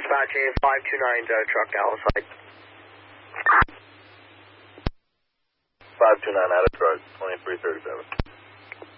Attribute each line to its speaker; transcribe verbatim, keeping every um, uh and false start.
Speaker 1: dispatching five two nine uh, truck Dallas side.
Speaker 2: five two nine out of truck, twenty-three thirty-seven.